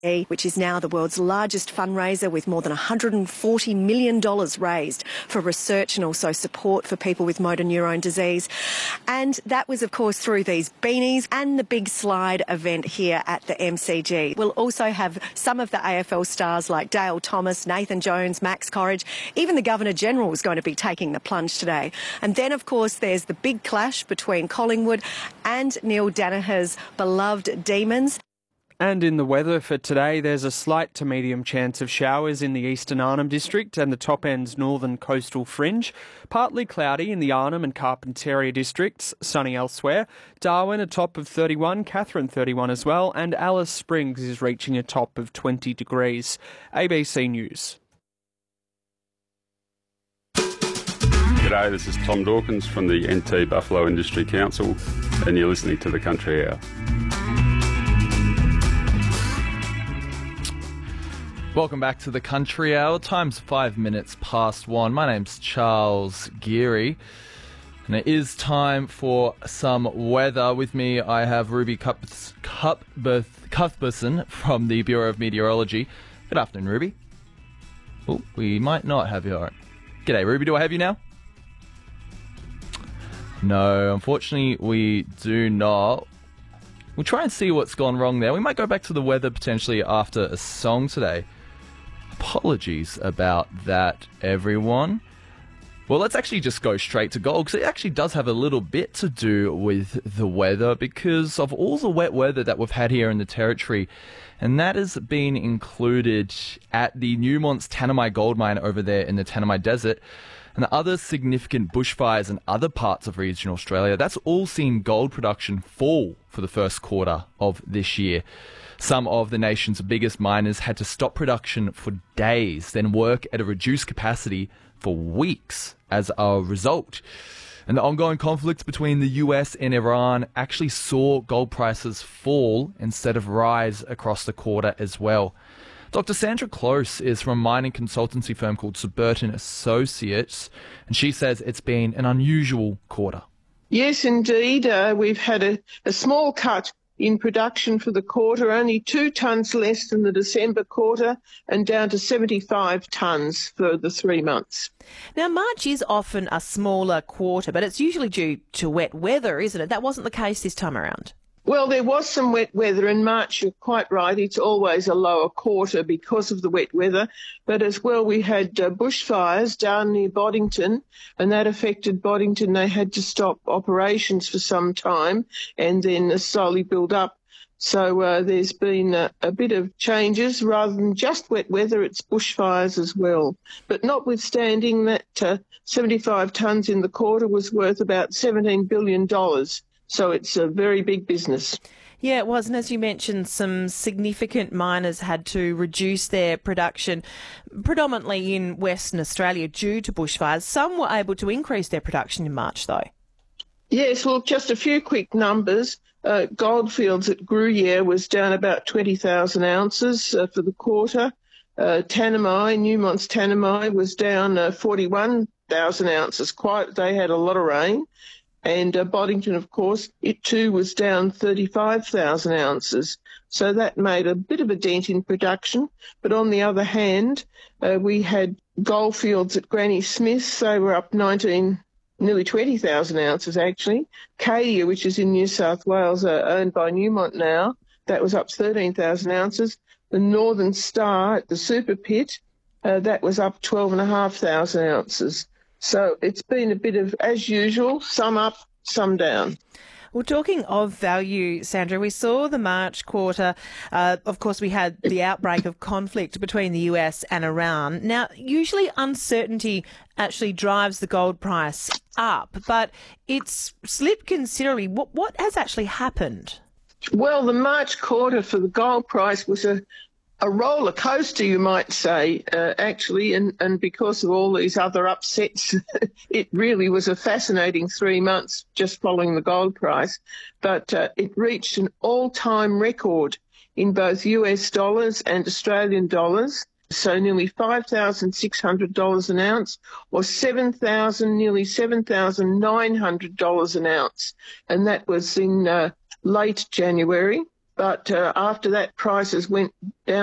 which is now the world's largest fundraiser with more than $140 million raised for research and also support for people with motor neurone disease. And that was, of course, through these beanies and the big slide event here at the MCG. We'll also have some of the AFL stars like Dale Thomas, Nathan Jones, Max Corridge. Even the Governor-General is going to be taking the plunge today. And then, of course, there's the big clash between Collingwood and Neil Daniher's beloved Demons. And in the weather for today, there's a slight to medium chance of showers in the eastern Arnhem District and the top end's northern coastal fringe. Partly cloudy in the Arnhem and Carpentaria districts, sunny elsewhere. Darwin a top of 31, Katherine 31 as well, and Alice Springs is reaching a top of 20 degrees. ABC News. G'day, this is Tom Dawkins from the NT Buffalo Industry Council, and you're listening to The Country Hour. Welcome back to the Country Hour. Time's 5 minutes past 1. My name's Charles Geary, and it is time for some weather. With me, I have Ruby Cuthbertson from the Bureau of Meteorology. Good afternoon, Ruby. Oh, we might not have you. All right. G'day, Ruby. Do I have you now? No, unfortunately, we do not. We'll try and see what's gone wrong there. We might go back to the weather potentially after a song today. Apologies about that, everyone. Well, let's actually just go straight to gold, because it actually does have a little bit to do with the weather because of all the wet weather that we've had here in the Territory. And that has been included at the Newmont's Tanami gold mine over there in the Tanami Desert. And the other significant bushfires in other parts of regional Australia, that's all seen gold production fall for the first quarter of this year. Some of the nation's biggest miners had to stop production for days, then work at a reduced capacity for weeks as a result. And the ongoing conflict between the US and Iran actually saw gold prices fall instead of rise across the quarter as well. Dr. Sandra Close is from a mining consultancy firm called Suburton Associates, and she says it's been an unusual quarter. Yes, indeed. We've had a small cut in production for the quarter, only 2 tonnes less than the December quarter and down to 75 tonnes for the 3 months. Now, March is often a smaller quarter, but it's usually due to wet weather, isn't it? That wasn't the case this time around. Well, there was some wet weather in March, you're quite right. It's always a lower quarter because of the wet weather. But as well, we had bushfires down near Boddington, and that affected Boddington. They had to stop operations for some time and then slowly build up. So there's been a bit of changes. Rather than just wet weather, it's bushfires as well. But notwithstanding that, 75 tonnes in the quarter was worth about $17 billion. So it's a very big business. Yeah, it was. And as you mentioned, some significant miners had to reduce their production, predominantly in Western Australia, due to bushfires. Some were able to increase their production in March, though. Yes, well, just a few quick numbers. Goldfields at Gruyere was down about 20,000 ounces for the quarter. Newmont's Tanami was down 41,000 ounces. They had a lot of rain. And Boddington, of course, it too was down 35,000 ounces. So that made a bit of a dent in production. But on the other hand, we had Goldfields at Granny Smith's. They were up nearly 20,000 ounces, actually. Cadia, which is in New South Wales, owned by Newmont now, that was up 13,000 ounces. The Northern Star at the Super Pit, that was up 12,500 ounces. So it's been a bit of, as usual, some up, some down. Well, talking of value, Sandra, we saw the March quarter. Of course, we had the outbreak of conflict between the US and Iran. Now, usually uncertainty actually drives the gold price up, but it's slipped considerably. What has actually happened? Well, the March quarter for the gold price was a roller coaster, you might say, actually, and because of all these other upsets, it really was a fascinating 3 months just following the gold price. But it reached an all-time record in both US dollars and Australian dollars, so nearly $5,600 an ounce, or nearly $7,900 an ounce, and that was in late January. but after that prices went down